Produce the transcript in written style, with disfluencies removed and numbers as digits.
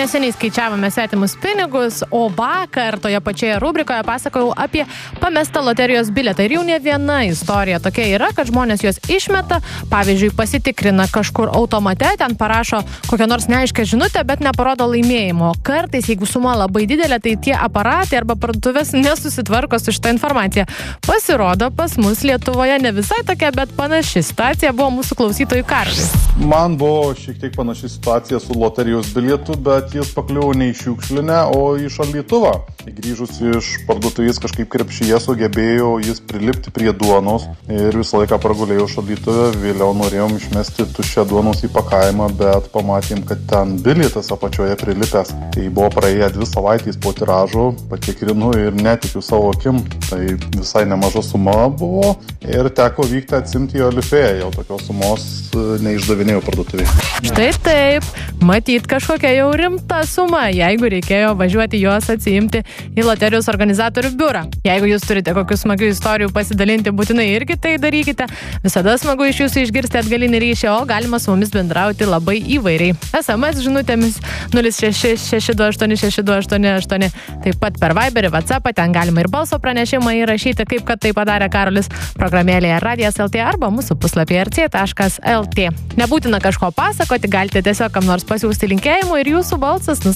neseniai skaičiavome svetimus pinigus, o vakar toje pačioje rubrikoje pasakojau apie pamestą loterijos bilietą. Ir jau ne viena istorija tokia yra, kad žmonės juos išmeta, pavyzdžiui, pasitikrina kažkur automate, ten parašo kokią nors neaiškę žinutę, bet neparodo laimėjimo. Kartais, jeigu suma labai didelė, tai tie aparatai arba parduotuvės nesusitvarko su šitą informaciją. Pasirodo, pas mus Lietuvoje ne visai tokia, bet panaši situacija buvo mūsų klausytojų Karolis. Man buvo šiek tiek panaši situacija su loterijos bilietu, bet jis pakliuvo ne į šiukšlinę, o į šaldytuvą. Grįžus iš parduotuvės kažkaip krepšyje sugebėjo jis prilipti prie duonos ir visą laiką pragulėjo šaldytuvę. Vėliau norėjom išmesti tuščią duonos įpakavimą, bet pamatėm, kad ten bilietas apačioje prilipęs. Tai buvo praėję 2 savaitės po tiražo, patikrinu ir netikiu savo akim. Tai visai nemaža suma buvo ir teko vykti atsimti į Olifėją. Jau tokios sumos neišdavinėjau parduotuvėje. Štai taip, matyt kažkokia jau rimta suma, jeigu reikėjo važiuoti juos atsiimti į loterijos organizatorių biurą. Jeigu jūs turite kokių smagių istorijų pasidalinti, būtinai irgi tai darykite. Visada smagu iš jūsų išgirsti atgalinį ryšį, o galima su mumis bendrauti labai įvairiai. SMS žinutėmis 0666286888, taip pat per Viberį, WhatsAppą, ten galima ir balso pranešimą įrašyti, kaip kad tai padarė Karolis, programėlėje Radijas.lt arba mūsų puslapyje rc.lt. Nebūtina kažko pasakoti, galite tiesiog kam nors pasiųsti linkėjimų ir jūsų balsas